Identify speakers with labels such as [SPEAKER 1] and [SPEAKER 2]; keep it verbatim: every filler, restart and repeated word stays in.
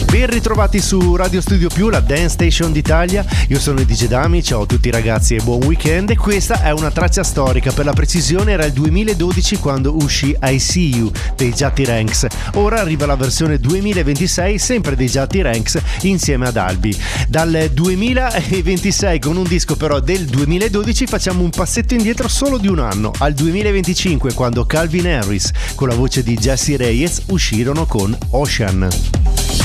[SPEAKER 1] Ben ritrovati su Radio Studio Più, la Dance Station d'Italia. Io sono il D J Dami, ciao a tutti ragazzi e buon weekend. E questa è una traccia storica, per la precisione era il duemiladodici quando uscì I See You dei Jatty Ranks. Ora arriva la versione duemilaventisei, sempre dei Jatty Ranks insieme ad Albi. Dal duemilaventisei con un disco però del duemiladodici facciamo un passetto indietro solo di un anno, al duemilaventicinque, quando Calvin Harris con la voce di Jesse Reyes uscirono con Ocean.